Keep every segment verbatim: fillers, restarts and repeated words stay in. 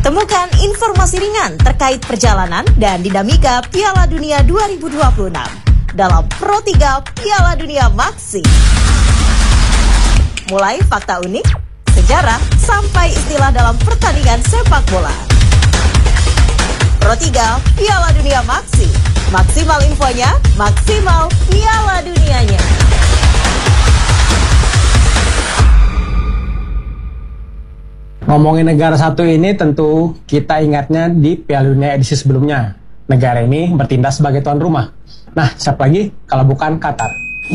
Temukan informasi ringan terkait perjalanan dan dinamika Piala Dunia dua ribu dua puluh enam dalam Pro tiga Piala Dunia Maxi. Mulai fakta unik, sejarah, sampai istilah dalam pertandingan sepak bola. Pro tiga Piala Dunia Maxi. Maksimal infonya, maksimal Piala Dunianya. Ngomongin negara satu ini tentu kita ingatnya di Piala Dunia edisi sebelumnya. Negara ini bertindak sebagai tuan rumah. Nah, siapa lagi kalau bukan Qatar?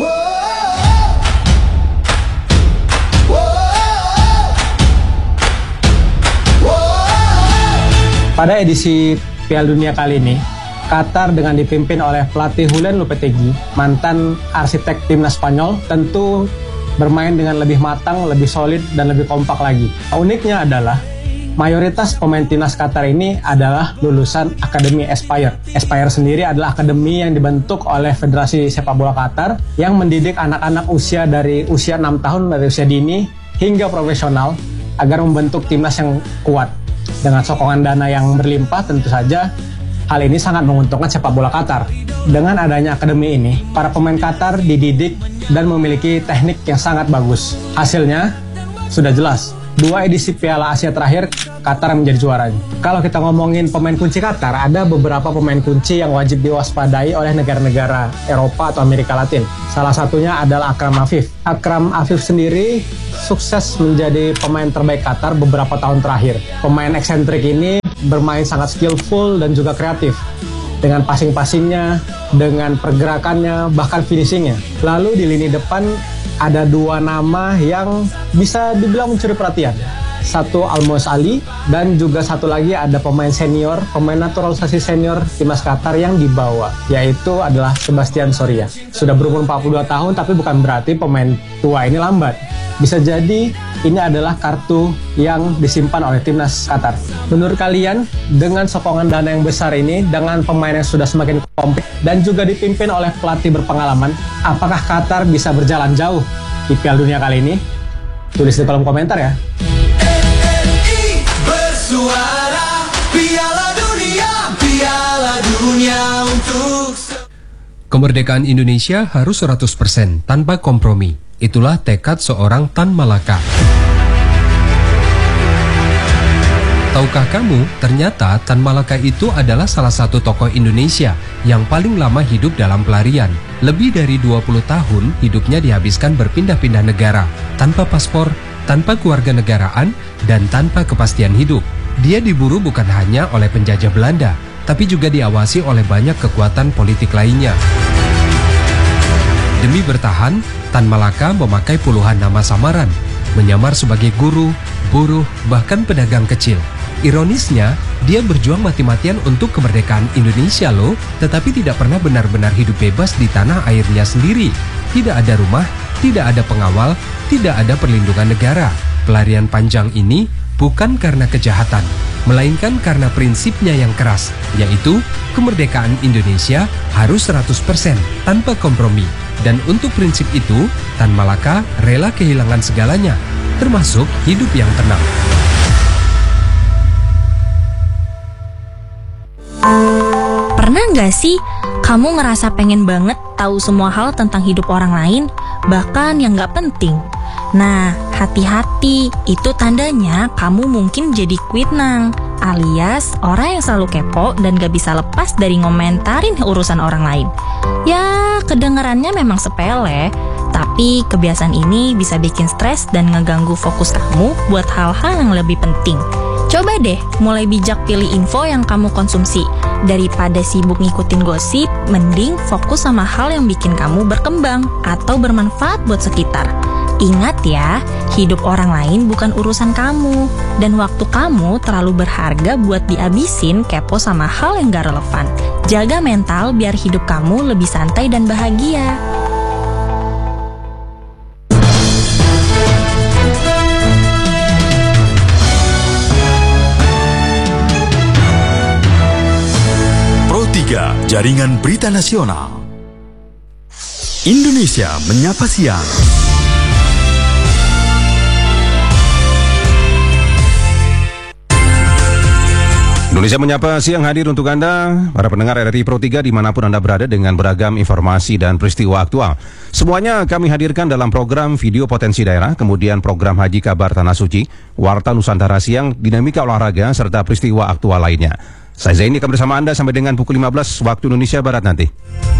Pada edisi Piala Dunia kali ini, Qatar dengan dipimpin oleh pelatih Julen Lopetegui, mantan arsitek timnas Spanyol, tentu bermain dengan lebih matang, lebih solid, dan lebih kompak lagi. Uniknya adalah mayoritas pemain timnas Qatar ini adalah lulusan Akademi Aspire. Aspire sendiri adalah akademi yang dibentuk oleh Federasi Sepak Bola Qatar yang mendidik anak-anak usia dari usia enam tahun, dari usia dini hingga profesional agar membentuk timnas yang kuat. Dengan sokongan dana yang berlimpah, tentu saja hal ini sangat menguntungkan sepak bola Qatar. Dengan adanya akademi ini, para pemain Qatar dididik dan memiliki teknik yang sangat bagus. Hasilnya sudah jelas. Dua edisi Piala Asia terakhir, Qatar menjadi juaranya. Kalau kita ngomongin pemain kunci Qatar, ada beberapa pemain kunci yang wajib diwaspadai oleh negara-negara Eropa atau Amerika Latin. Salah satunya adalah Akram Afif. Akram Afif sendiri sukses menjadi pemain terbaik Qatar beberapa tahun terakhir. Pemain eksentrik ini bermain sangat skillful dan juga kreatif. Dengan passing-passingnya, dengan pergerakannya, bahkan finishingnya. Lalu di lini depan ada dua nama yang bisa dibilang mencuri perhatian. Satu Almos Ali, dan juga satu lagi ada pemain senior, pemain naturalisasi senior timnas Qatar yang dibawa, yaitu adalah Sebastian Soria. Sudah berumur empat puluh dua tahun, tapi bukan berarti pemain tua ini lambat. Bisa jadi ini adalah kartu yang disimpan oleh timnas Qatar. Menurut kalian, dengan sokongan dana yang besar ini, dengan pemain yang sudah semakin komplit, dan juga dipimpin oleh pelatih berpengalaman, apakah Qatar bisa berjalan jauh di Piala Dunia kali ini? Tulis di kolom komentar ya. Bersuara Piala Dunia, Piala Dunia untuk... Kemerdekaan Indonesia harus seratus persen tanpa kompromi. Itulah tekad seorang Tan Malaka. Tahukah kamu, ternyata Tan Malaka itu adalah salah satu tokoh Indonesia yang paling lama hidup dalam pelarian. Lebih dari dua puluh tahun hidupnya dihabiskan berpindah-pindah negara, tanpa paspor, tanpa kewarganegaraan, dan tanpa kepastian hidup. Dia diburu bukan hanya oleh penjajah Belanda, tapi juga diawasi oleh banyak kekuatan politik lainnya. Demi bertahan, Tan Malaka memakai puluhan nama samaran, menyamar sebagai guru, buruh, bahkan pedagang kecil. Ironisnya, dia berjuang mati-matian untuk kemerdekaan Indonesia loh, tetapi tidak pernah benar-benar hidup bebas di tanah airnya sendiri. Tidak ada rumah, tidak ada pengawal, tidak ada perlindungan negara. Pelarian panjang ini bukan karena kejahatan, melainkan karena prinsipnya yang keras, yaitu kemerdekaan Indonesia harus seratus persen tanpa kompromi. Dan untuk prinsip itu, Tan Malaka rela kehilangan segalanya, termasuk hidup yang tenang. Pernah nggak sih kamu ngerasa pengen banget tahu semua hal tentang hidup orang lain, bahkan yang nggak penting? Nah, hati-hati, itu tandanya kamu mungkin jadi kuitnang, alias orang yang selalu kepo dan gak bisa lepas dari ngomentarin urusan orang lain. Ya, kedengarannya memang sepele, tapi kebiasaan ini bisa bikin stres dan ngeganggu fokus kamu buat hal-hal yang lebih penting. Coba deh mulai bijak pilih info yang kamu konsumsi. Daripada sibuk ngikutin gosip, mending fokus sama hal yang bikin kamu berkembang atau bermanfaat buat sekitar. Ingat ya, hidup orang lain bukan urusan kamu, dan waktu kamu terlalu berharga buat dihabisin kepo sama hal yang gak relevan. Jaga mental biar hidup kamu lebih santai dan bahagia. Pro tiga, Jaringan Berita Nasional. Indonesia Menyapa Siang. Indonesia Menyapa Siang hadir untuk Anda, para pendengar R R I Pro tiga dimanapun Anda berada dengan beragam informasi dan peristiwa aktual. Semuanya kami hadirkan dalam program Video Potensi Daerah, kemudian program Haji Kabar Tanah Suci, Warta Nusantara Siang, Dinamika Olahraga, serta peristiwa aktual lainnya. Saya Zaini akan bersama Anda sampai dengan pukul lima belas waktu Indonesia Barat nanti.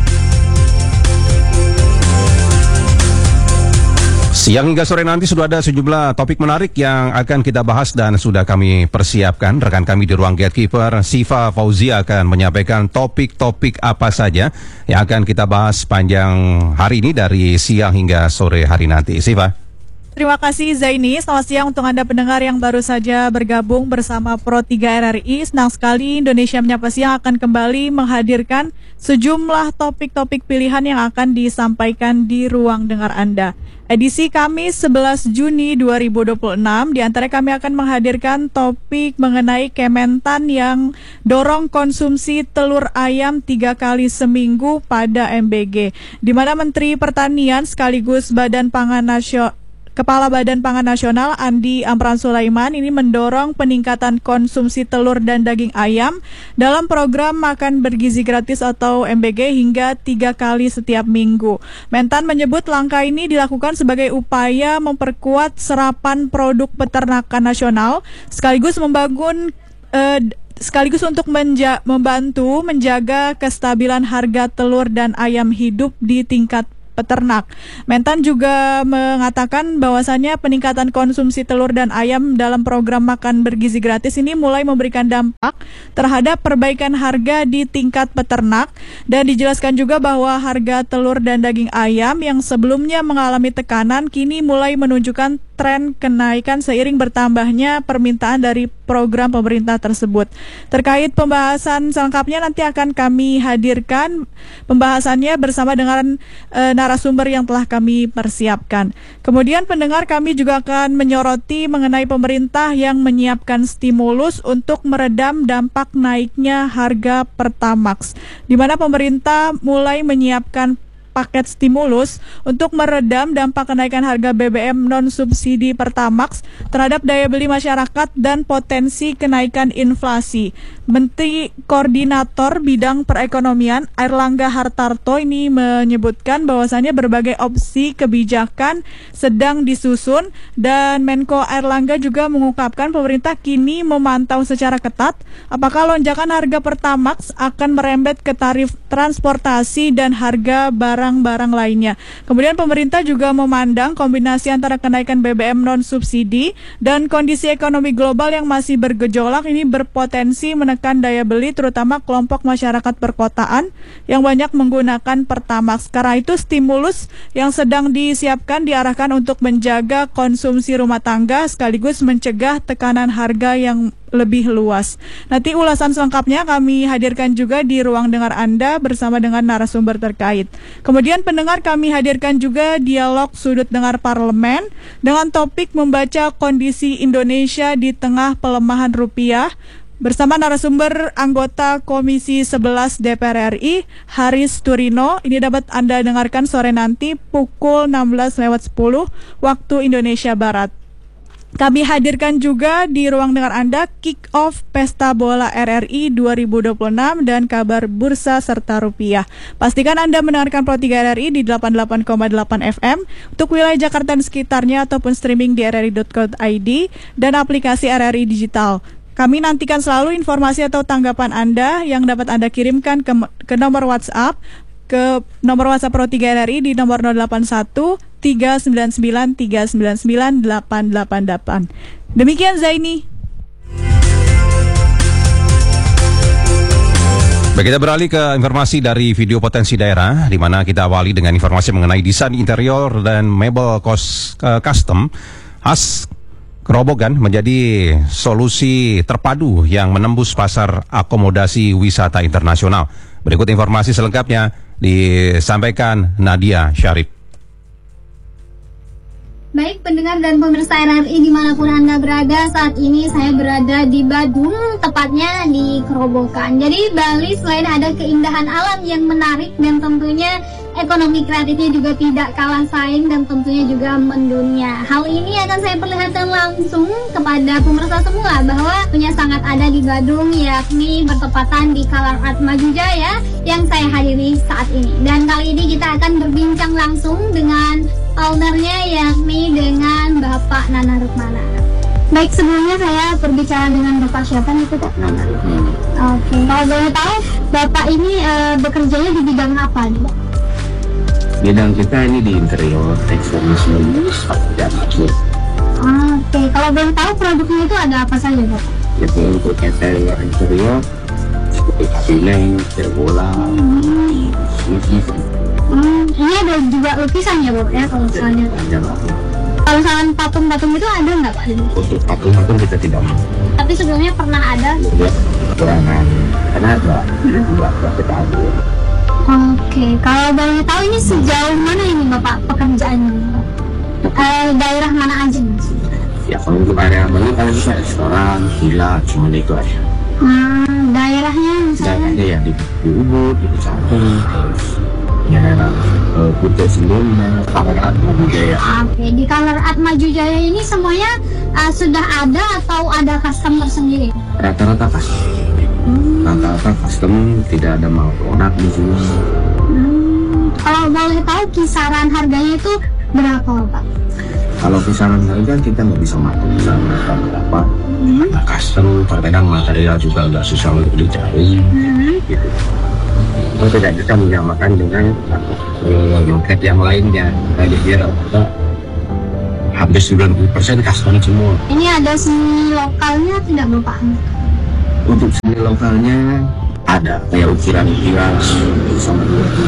Siang hingga sore nanti sudah ada sejumlah topik menarik yang akan kita bahas dan sudah kami persiapkan. Rekan kami di ruang Gatekeeper, Siva Fauzia akan menyampaikan topik-topik apa saja yang akan kita bahas sepanjang hari ini dari siang hingga sore hari nanti. Siva. Terima kasih Zaini, selamat siang untuk Anda pendengar yang baru saja bergabung bersama Pro tiga R R I. Senang sekali Indonesia Menyapa Siang akan kembali menghadirkan sejumlah topik-topik pilihan yang akan disampaikan di ruang dengar Anda. Edisi Kamis sebelas Juni dua ribu dua puluh enam, di antara kami akan menghadirkan topik mengenai Kementan yang dorong konsumsi telur ayam tiga kali seminggu pada M B G, di mana Menteri Pertanian sekaligus Badan Pangan Nasional Kepala Badan Pangan Nasional Andi Amran Sulaiman ini mendorong peningkatan konsumsi telur dan daging ayam dalam program makan bergizi gratis atau M B G hingga tiga kali setiap minggu. Mentan menyebut langkah ini dilakukan sebagai upaya memperkuat serapan produk peternakan nasional sekaligus membangun eh, sekaligus untuk menja- membantu menjaga kestabilan harga telur dan ayam hidup di tingkat peternak. Mentan juga mengatakan bahwasannya peningkatan konsumsi telur dan ayam dalam program makan bergizi gratis ini mulai memberikan dampak terhadap perbaikan harga di tingkat peternak, dan dijelaskan juga bahwa harga telur dan daging ayam yang sebelumnya mengalami tekanan kini mulai menunjukkan tren kenaikan seiring bertambahnya permintaan dari program pemerintah tersebut. Terkait pembahasan selengkapnya nanti akan kami hadirkan pembahasannya bersama dengan e, narasumber yang telah kami persiapkan. Kemudian pendengar, kami juga akan menyoroti mengenai pemerintah yang menyiapkan stimulus untuk meredam dampak naiknya harga Pertamax, di mana pemerintah mulai menyiapkan paket stimulus untuk meredam dampak kenaikan harga B B M non-subsidi Pertamax terhadap daya beli masyarakat dan potensi kenaikan inflasi. Menteri Koordinator Bidang Perekonomian Airlangga Hartarto ini menyebutkan bahwasannya berbagai opsi kebijakan sedang disusun, dan Menko Airlangga juga mengungkapkan pemerintah kini memantau secara ketat apakah lonjakan harga Pertamax akan merembet ke tarif transportasi dan harga barang-barang lainnya. Kemudian pemerintah juga memandang kombinasi antara kenaikan B B M non-subsidi dan kondisi ekonomi global yang masih bergejolak ini berpotensi menekan daya beli terutama kelompok masyarakat perkotaan yang banyak menggunakan Pertamax. Karena itu stimulus yang sedang disiapkan diarahkan untuk menjaga konsumsi rumah tangga sekaligus mencegah tekanan harga yang lebih luas. Nanti ulasan selengkapnya kami hadirkan juga di ruang dengar Anda bersama dengan narasumber terkait. Kemudian pendengar, kami hadirkan juga dialog sudut dengar parlemen dengan topik membaca kondisi Indonesia di tengah pelemahan rupiah bersama narasumber anggota Komisi sebelas D P R R I, Haris Turino. Ini dapat Anda dengarkan sore nanti pukul enam belas lewat sepuluh waktu Indonesia Barat. Kami hadirkan juga di ruang dengar Anda kick off Pesta Bola R R I dua ribu dua puluh enam dan kabar bursa serta rupiah. Pastikan Anda mendengarkan Pro tiga R R I di delapan puluh delapan koma delapan F M untuk wilayah Jakarta dan sekitarnya ataupun streaming di r r i dot co dot i d dan aplikasi R R I Digital. Kami nantikan selalu informasi atau tanggapan Anda yang dapat Anda kirimkan ke, ke nomor WhatsApp ke nomor WhatsApp Pro tiga R R I di nomor nol delapan satu tiga sembilan sembilan tiga sembilan sembilan delapan delapan delapan. Demikian Zaini. Baik, kita beralih ke informasi dari Video Potensi Daerah, di mana kita awali dengan informasi mengenai desain interior dan mebel kos uh, custom khas Kerobogan menjadi solusi terpadu yang menembus pasar akomodasi wisata internasional. Berikut informasi selengkapnya disampaikan Nadia Syarif. Baik pendengar dan pemirsa R R I dimanapun Anda berada, saat ini saya berada di Badung, tepatnya di Kerobokan. Jadi Bali selain ada keindahan alam yang menarik dan tentunya ekonomi kreatifnya juga tidak kalah saing dan tentunya juga mendunia. Hal ini akan saya perlihatkan langsung kepada pemirsa semua bahwa punya sangat ada di Badung, yakni bertepatan di Color Art Maju Jaya yang saya hadiri saat ini. Dan kali ini kita akan berbincang langsung dengan ownernya, yakni dengan Bapak Nana Rukmana. Baik, sebelumnya saya berbicara dengan Bapak siapa nih Pak? Nana Rukmana. Oke, kalau boleh tahu Bapak ini uh, bekerjanya di bidang apa nih Pak? Bidang kita ini di interior, tekstil, dan Oke, okay. Kalau boleh tahu produknya itu ada apa saja Pak? Itu untuk interior, interior seperti kabinet, terbola, hmm. lukisan. Hmm, ini ada juga lukisan ya Pak ya kalau misalnya. Kalau misalnya patung-patung itu ada nggak Pak? Untuk patung-patung kita tidak mau. Tapi sebelumnya pernah ada? Kekurangan, karena ada, nggak kita ambil. Oke, kalau boleh tahu ini sejauh mana ini Bapak pekerjaannya? Eh, daerah mana aja Mas? Ya kalau untuk area Bali kan bisa restoran, villa, cuma itu aja. Hmm, daerahnya misalnya? Daerahnya ya di Ubud, di Cakung, ya daerah uh, Kutai Sindona, Color Art Maju Jaya. Oke, di Color Art Maju Jaya ini semuanya uh, sudah ada atau ada customer sendiri? Rata-rata custom. Hmm. Rata-rata custom, tidak ada mal produk di sini. Hmm. Kalau boleh tahu kisaran harganya itu berapa Pak? Kalau kisaran harga kita nggak bisa matok misalnya berapa. Hmm. Nah, custom, kadang material juga nggak susah untuk dicari. Hmm. Gitu. Kita tidak bisa menyamakan dengan uh, market yang lainnya. Jadi dia rata hampir sembilan puluh persen custom semua. Ini ada seni lokalnya tidak Bapak? Untuk seni lokalnya ada kayak ukiran-ukiran sama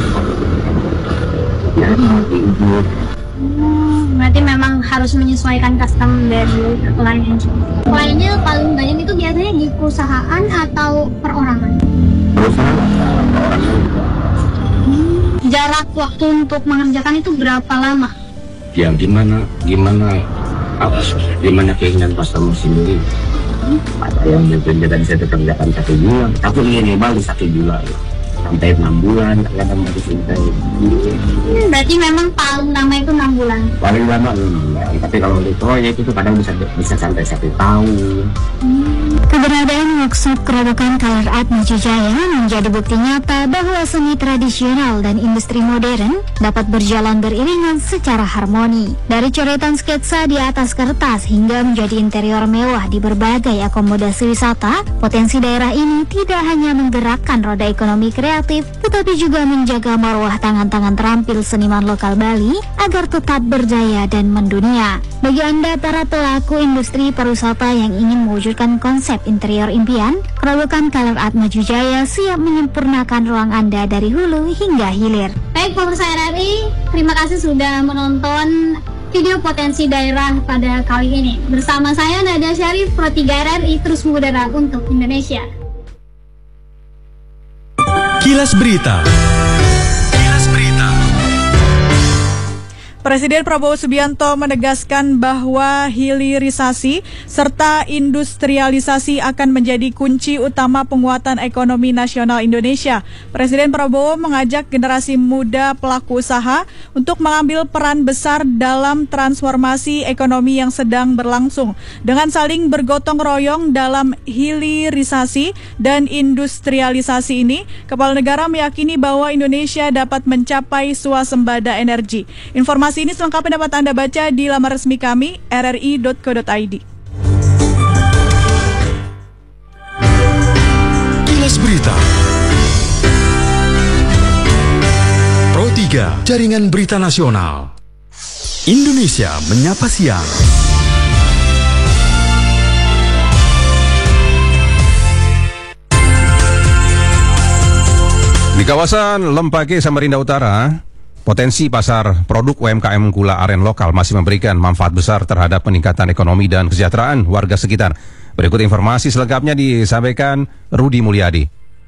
ya, Ubud. Hmm, berarti memang harus menyesuaikan custom dari lainnya. Lainnya paling banyak itu biasanya di perusahaan atau perorangan? Perusahaan perorangan. Hmm, jarak waktu untuk mengerjakan itu berapa lama? Ya gimana gimana apa gimana keinginan customer sendiri. Ada yang mungkin kita bisa kerjakan satu bulan, tapi ini balik satu bulan sampai enam bulan, kadang harus selesai. Hmm, berarti memang paling lama itu enam bulan. Paling lama enam bulan, tapi kalau di proyek itu kadang bisa bisa sampai satu tahun. Hmm. Keberadaan workshop kerobokan Color Art Maju Jaya menjadi bukti nyata bahwa seni tradisional dan industri modern dapat berjalan beriringan secara harmoni. Dari coretan sketsa di atas kertas hingga menjadi interior mewah di berbagai akomodasi wisata, potensi daerah ini tidak hanya menggerakkan roda ekonomi kreatif, tetapi juga menjaga marwah tangan-tangan terampil seniman lokal Bali agar tetap berjaya dan mendunia. Bagi Anda para pelaku industri pariwisata yang ingin mewujudkan konsep interior impian, kerobokan Color Art Maju Jaya siap menyempurnakan ruang Anda dari hulu hingga hilir. Baik pemirsa R R I, terima kasih sudah menonton video potensi daerah pada kali ini. Bersama saya Nada Syarif, Pro tiga R R I terus mengudara untuk Indonesia. Kilas Berita. Kilas Berita. Presiden Prabowo Subianto menegaskan bahwa hilirisasi serta industrialisasi akan menjadi kunci utama penguatan ekonomi nasional Indonesia. Presiden Prabowo mengajak generasi muda pelaku usaha untuk mengambil peran besar dalam transformasi ekonomi yang sedang berlangsung. Dengan saling bergotong royong dalam hilirisasi dan industrialisasi ini, Kepala Negara meyakini bahwa Indonesia dapat mencapai swasembada energi. Informasi ini selengkapnya dapat Anda baca di laman resmi kami r r i dot co dot i d. Kilas Berita. Pro tiga, Jaringan Berita Nasional. Indonesia Menyapa Siang. Di kawasan Lempake, Samarinda Utara, potensi pasar produk U M K M gula aren lokal masih memberikan manfaat besar terhadap peningkatan ekonomi dan kesejahteraan warga sekitar. Berikut informasi selengkapnya disampaikan Rudi Mulyadi.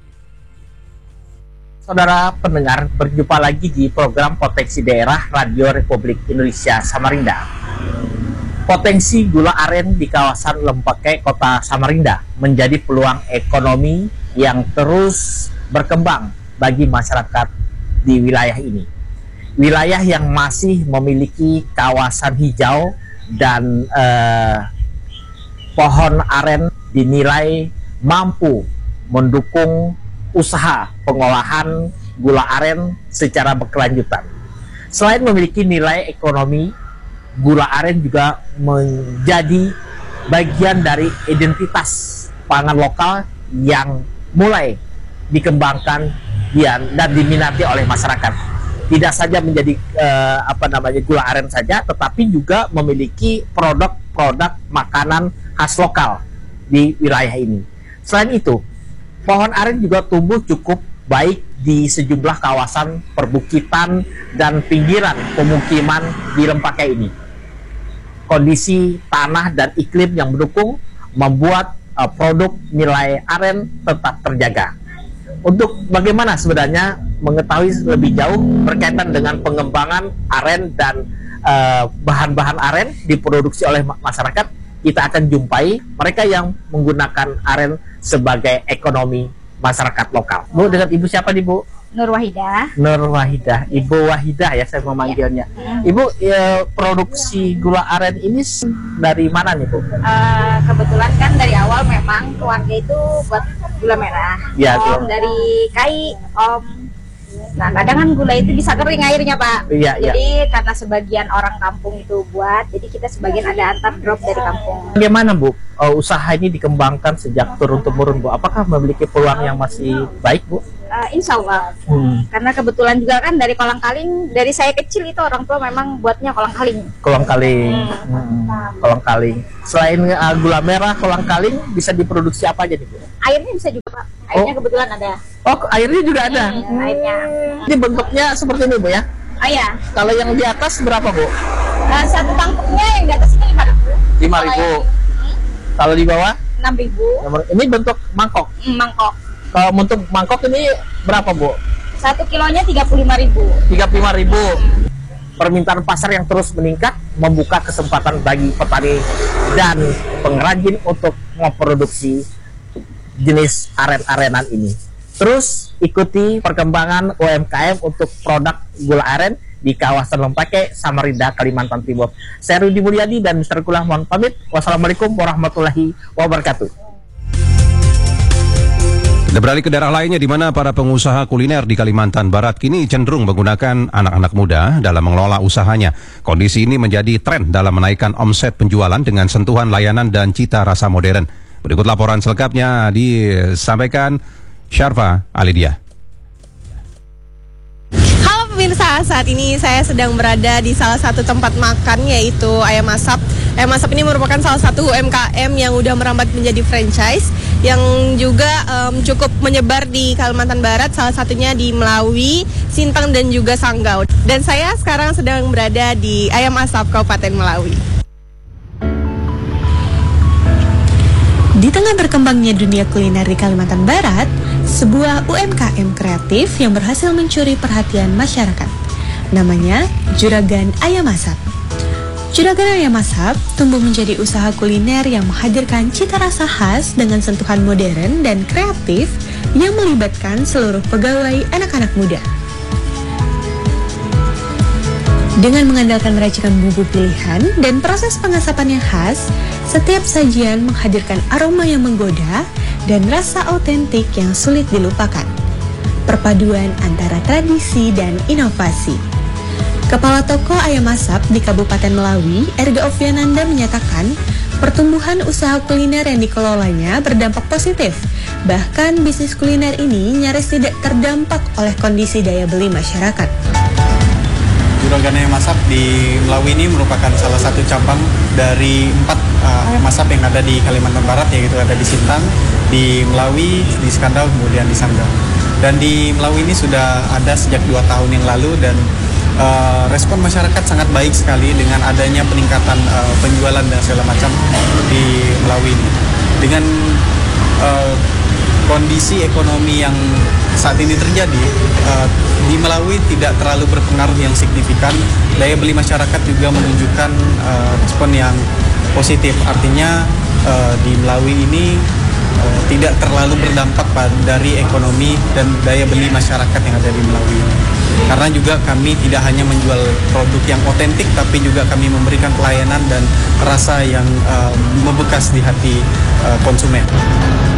Saudara pendengar, berjumpa lagi di program Potensi Daerah Radio Republik Indonesia Samarinda. Potensi gula aren di kawasan Lempake, Kota Samarinda menjadi peluang ekonomi yang terus berkembang bagi masyarakat di wilayah ini. wilayah yang masih memiliki kawasan hijau dan eh, pohon aren dinilai mampu mendukung usaha pengolahan gula aren secara berkelanjutan. Selain memiliki nilai ekonomi, gula aren juga menjadi bagian dari identitas pangan lokal yang mulai dikembangkan dan diminati oleh masyarakat. Tidak saja menjadi eh, apa namanya gula aren saja, tetapi juga memiliki produk-produk makanan khas lokal di wilayah ini. Selain itu, pohon aren juga tumbuh cukup baik di sejumlah kawasan perbukitan dan pinggiran pemukiman di Lempake ini. Kondisi tanah dan iklim yang mendukung membuat uh, produk nilai aren tetap terjaga. Untuk bagaimana sebenarnya mengetahui lebih jauh berkaitan dengan pengembangan aren dan uh, bahan-bahan aren diproduksi oleh masyarakat, kita akan jumpai mereka yang menggunakan aren sebagai ekonomi masyarakat lokal. Bu, dengan ibu siapa nih, Bu? Nur Wahidah. Nur Wahidah, Ibu Wahidah ya saya memanggilnya. Ya. Ibu, ya, produksi gula aren ini dari mana nih, Bu? Uh, kebetulan kan dari awal memang keluarga itu buat gula merah. Ya, Om ya. Dari Kai, Om. Nah, kadang kan gula itu bisa kering airnya, Pak. Iya, jadi ya. karena sebagian orang kampung itu buat, jadi kita sebagian ada antar drop dari kampung. Bagaimana, Bu? Uh, usaha ini dikembangkan sejak turun-temurun, Bu. Apakah memiliki peluang yang masih baik, Bu? Uh, insya Allah, hmm. karena kebetulan juga kan dari kolang kaling, dari saya kecil itu orang tua memang buatnya kolang kaling. Kolang kaling, hmm. kolang kaling. Selain uh, gula merah, kolang kaling bisa diproduksi apa aja nih, Bu? Airnya bisa juga, Pak. Airnya oh. kebetulan ada. Oh, airnya juga ada. Hmm, airnya. Ini bentuknya seperti ini, Bu ya? Oh ya. Kalau yang di atas berapa, Bu? Uh, satu tangkupnya yang di atas ini lima ribu. Lima ribu. Hmm? Kalau di bawah? Enam ribu. Ini bentuk mangkok. Hmm, mangkok. Kalau bentuk mangkok ini berapa, Bu? Satu kilonya tiga puluh lima ribu. Tiga puluh lima ribu. Permintaan pasar yang terus meningkat membuka kesempatan bagi petani dan pengrajin untuk memproduksi jenis aren-arenan ini. Terus ikuti perkembangan U M K M untuk produk gula aren di kawasan Lempake, Samarinda, Kalimantan Timur. Saya Rudi Mulyadi dan Mister Kulah mohon pamit. Wassalamualaikum warahmatullahi wabarakatuh. Kita beralih ke daerah lainnya di mana para pengusaha kuliner di Kalimantan Barat kini cenderung menggunakan anak-anak muda dalam mengelola usahanya. Kondisi ini menjadi tren dalam menaikkan omset penjualan dengan sentuhan layanan dan cita rasa modern. Berikut laporan selengkapnya disampaikan Syarfa Alidia. Halo pemirsa, saat ini saya sedang berada di salah satu tempat makan yaitu Ayam Asap. Ayam Asap ini merupakan salah satu U M K M yang udah merambat menjadi franchise yang juga um, cukup menyebar di Kalimantan Barat, salah satunya di Melawi, Sintang dan juga Sanggau. Dan saya sekarang sedang berada di Ayam Asap Kabupaten Melawi. Di tengah berkembangnya dunia kuliner di Kalimantan Barat, sebuah U M K M kreatif yang berhasil mencuri perhatian masyarakat. Namanya Juragan Ayam Asap. Juragan Ayam Asap tumbuh menjadi usaha kuliner yang menghadirkan cita rasa khas dengan sentuhan modern dan kreatif yang melibatkan seluruh pegawai anak-anak muda. Dengan mengandalkan racikan bumbu pilihan dan proses pengasapan yang khas, setiap sajian menghadirkan aroma yang menggoda dan rasa autentik yang sulit dilupakan. Perpaduan antara tradisi dan inovasi. Kepala Toko Ayam Asap di Kabupaten Melawi, Erga Oviananda menyatakan pertumbuhan usaha kuliner yang dikelolanya berdampak positif. Bahkan bisnis kuliner ini nyaris tidak terdampak oleh kondisi daya beli masyarakat. Juragan Ayam Asap di Melawi ini merupakan salah satu cabang dari empat uh, ayam asap yang ada di Kalimantan Barat, yaitu ada di Sintang, di Melawi, di Skandal, kemudian di Sanggau. Dan di Melawi ini sudah ada sejak dua tahun yang lalu dan uh, respon masyarakat sangat baik sekali dengan adanya peningkatan uh, penjualan dan segala macam di Melawi ini. Dengan uh, kondisi ekonomi yang saat ini terjadi, uh, di Melawi tidak terlalu berpengaruh yang signifikan. Daya beli masyarakat juga menunjukkan uh, respon yang positif. Artinya uh, di Melawi ini uh, tidak terlalu berdampak pada dari ekonomi dan daya beli masyarakat yang ada di Melawi. Karena juga kami tidak hanya menjual produk yang otentik, tapi juga kami memberikan pelayanan dan rasa yang uh, membekas di hati uh, konsumen.